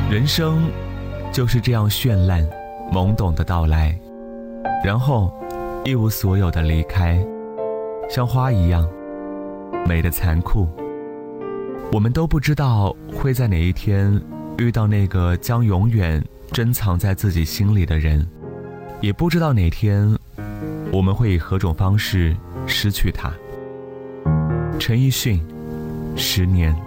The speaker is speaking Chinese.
人生就是这样绚烂懵懂的到来，然后一无所有的离开，像花一样美的残酷。我们都不知道会在哪一天遇到那个将永远珍藏在自己心里的人，也不知道哪天我们会以何种方式失去他。陈奕迅，10年。